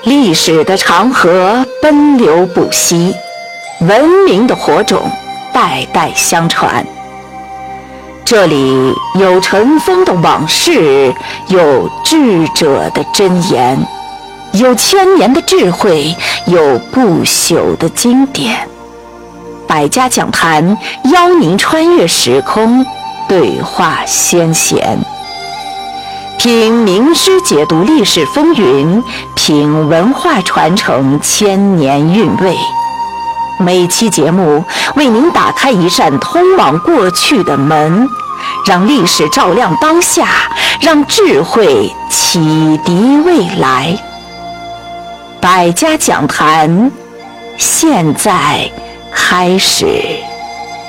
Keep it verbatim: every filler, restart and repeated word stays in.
历史的长河奔流不息，文明的火种代代相传。这里有尘封的往事，有智者的箴言，有千年的智慧，有不朽的经典。百家讲坛邀您穿越时空，对话先贤，听名师解读历史风云，品文化传承千年韵味。每期节目为您打开一扇通往过去的门，让历史照亮当下，让智慧启迪未来。百家讲坛，现在开始。